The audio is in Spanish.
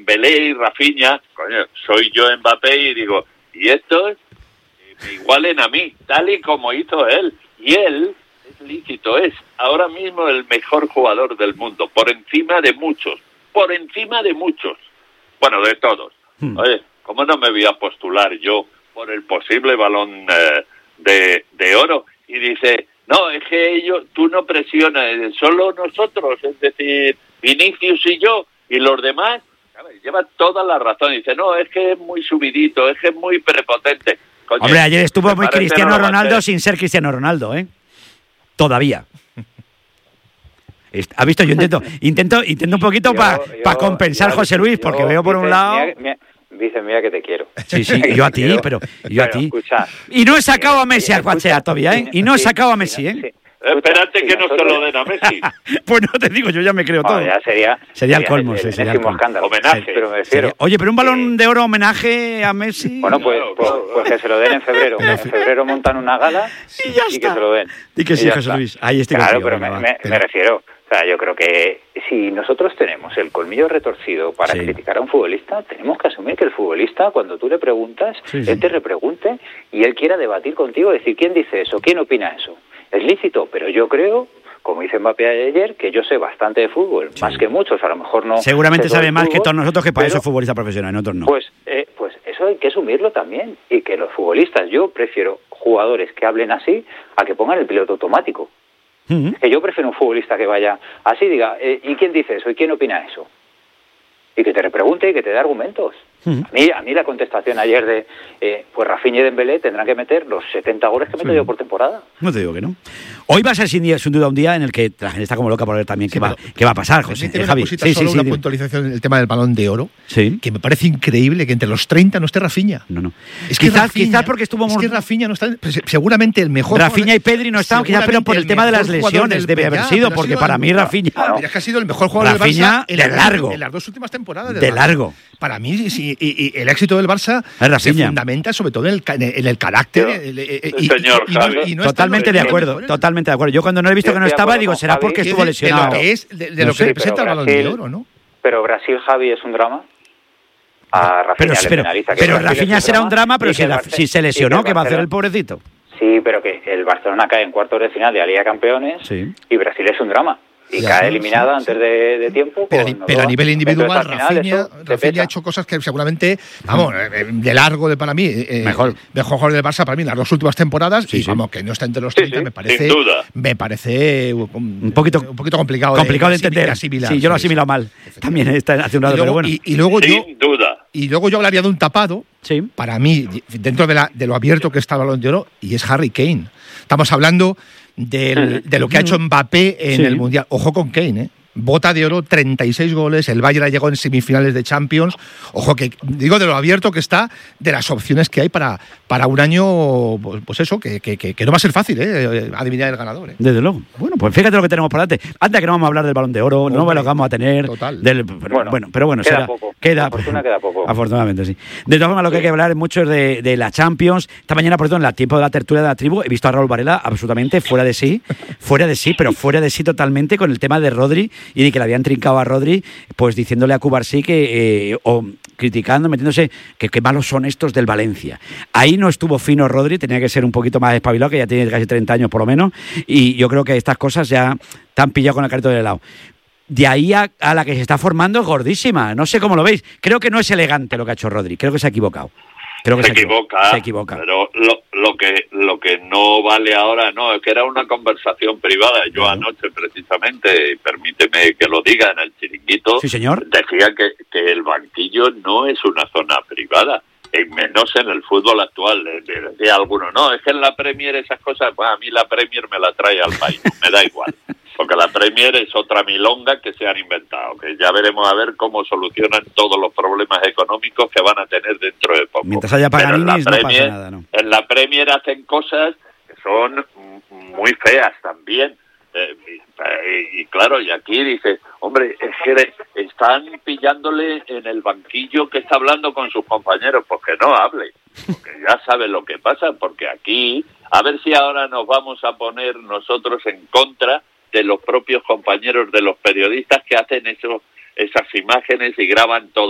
Dembélé y Rafinha, coño, soy yo Mbappé y digo, y estos me igualen a mí, tal y como hizo él. Y él, es lícito, es ahora mismo el mejor jugador del mundo, por encima de muchos, bueno, de todos. Oye, ¿cómo no me voy a postular yo por el posible Balón de Oro? Y dice, no, es que tú no presionas, solo nosotros, es decir, Vinicius y yo, y los demás, lleva toda la razón. Dice, no, es que es muy subidito, es que es muy prepotente. Coño, hombre, ayer estuvo muy Cristiano Ronaldo sin ser Cristiano Ronaldo, ¿eh? Todavía. ¿Has visto? Yo intento un poquito para compensar, José Luis, porque veo por un lado... Dice, mira que te quiero. Sí, yo a ti, pero yo a ti. Escucha, y no he sacado a Messi al WhatsApp todavía, ¿eh? Y no he sacado a Messi, ¿eh? Sí. Espérate que no se lo den a Messi. Pues no te digo, yo ya me creo todo. Ya sería el colmo, sí, sería el colmo. Escándalo. Homenaje. Pero me refiero, Oye, pero un Balón de Oro homenaje a Messi... Bueno, pues que se lo den en febrero. En febrero montan una gala y ya está. Y que se lo den. Y que sí, José Luis. Ahí estoy claro, contigo. pero me refiero... O sea, yo creo que si nosotros tenemos el colmillo retorcido para criticar a un futbolista, tenemos que asumir que el futbolista, cuando tú le preguntas, él te repregunte y él quiera debatir contigo, decir, ¿quién dice eso? ¿Quién opina eso? Es lícito, pero yo creo, como dice Mbappé ayer, que yo sé bastante de fútbol, más que muchos, a lo mejor no... Seguramente sabe más fútbol, que todos nosotros, que para eso es futbolista profesional, nosotros no. Pues eso hay que asumirlo también, y que los futbolistas, yo prefiero jugadores que hablen así a que pongan el piloto automático. Que yo prefiero un futbolista que vaya así, diga, ¿y quién dice eso? ¿Y quién opina eso? Y que te repregunte y que te dé argumentos. A mí la contestación ayer de pues Rafinha y Dembélé tendrán que meter los 70 goles que meto yo por temporada. No te digo que no. Hoy va a ser sin duda un día en el que la gente está como loca por ver también qué va a pasar, José. Javi. Una puntualización en el tema del Balón de Oro, que me parece increíble que entre los 30 no esté Rafinha. No. Es que quizás porque estuvo... Es que Rafinha no está... Pues, seguramente el mejor... Rafinha y Pedri no estaban, quizás, pero por el tema de las lesiones debe haber sido, porque para mí Rafinha... Pero es que ha sido el mejor jugador del Barça en las dos últimas temporadas. De largo. Para mí, sí, y el éxito del Barça se fundamenta sobre todo en el carácter. Señor y no totalmente de acuerdo. Yo cuando no he visto que no estaba, digo, será porque estuvo lesionado. De lo que representa el Balón de Oro, ¿no? Pero Brasil, Javi, es un drama. A Rafinha le penaliza. Pero Rafinha será un drama, pero si se lesionó, ¿qué va a hacer el pobrecito? Sí, pero que el Barcelona cae en cuartos de final de la Liga de Campeones y Brasil es un drama. Y cae eliminada antes de tiempo. Pero a nivel individual, Rafinha ha hecho cosas que seguramente, de largo para mí, mejor jugador del Barça para mí en las dos últimas temporadas, vamos, que no está entre los 30, me parece un poquito complicado. Complicado de entender. Sí, yo lo he asimilado mal. También está hace un lado, pero bueno. Y luego yo hablaría de un tapado, para mí, dentro de lo abierto que está el Balón de Oro, y es Harry Kane. Estamos hablando de lo que ha hecho Mbappé en el Mundial. Ojo con Kane, Bota de Oro, 36 goles, el Bayern llegó en semifinales de Champions. Ojo, que digo de lo abierto que está, de las opciones que hay para un año, pues eso, que no va a ser fácil, adivinar el ganador. Desde luego. Bueno, pues fíjate lo que tenemos por delante. Antes que no vamos a hablar del Balón de Oro, no me lo vamos a tener. Total. Pero bueno, queda poco. Queda poco. Afortunadamente, sí. De todas formas, lo que hay que hablar es mucho de la Champions. Esta mañana, por ejemplo, en el tiempo de la tertulia de la tribu, he visto a Raúl Varela absolutamente fuera de sí, pero fuera de sí totalmente con el tema de Rodri y de que le habían trincado a Rodri, pues diciéndole a Cubarsí o criticando, metiéndose que malos son estos del Valencia. Ahí no estuvo fino Rodri, tenía que ser un poquito más espabilado, que ya tiene casi 30 años por lo menos, y yo creo que estas cosas ya te han pillado con el carrito del helado. De ahí a la que se está formando es gordísima, no sé cómo lo veis. Creo que no es elegante lo que ha hecho Rodri, creo que se ha equivocado. Se equivoca. Pero lo que no vale ahora, no, es que era una conversación privada. Yo anoche, precisamente, permíteme que lo diga, en el Chiringuito, sí, señor, decía que el banquillo no es una zona privada, y menos en el fútbol actual. Decía alguno, no, es que en la Premier esas cosas, pues a mí la Premier me la trae al país, me da igual. Porque la Premier es otra milonga que se han inventado, que ya veremos a ver cómo solucionan todos los problemas económicos que van a tener dentro de poco. Mientras haya Paganinis no pasa nada, ¿no? En la Premier hacen cosas que son muy feas también. Y claro, y aquí dice, hombre, es que están pillándole en el banquillo que está hablando con sus compañeros, pues que no hable, porque ya sabe lo que pasa, porque aquí, a ver si ahora nos vamos a poner nosotros en contra de los propios compañeros de los periodistas que hacen esas imágenes y graban todo.